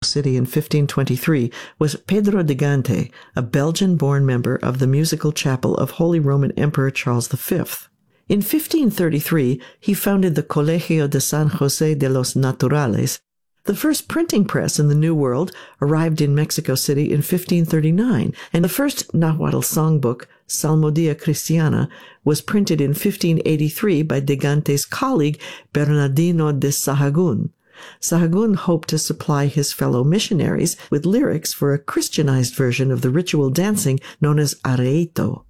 City in 1523 was Pedro de Gante, a Belgian-born member of the musical chapel of Holy Roman Emperor Charles V. In 1533, he founded the Colegio de San José de los Naturales. The first printing press in the New World arrived in Mexico City in 1539, and the first Nahuatl songbook, Salmodia Cristiana, was printed in 1583 by de Gante's colleague Bernardino de Sahagún. Sahagún hoped to supply his fellow missionaries with lyrics for a Christianized version of the ritual dancing known as arreito.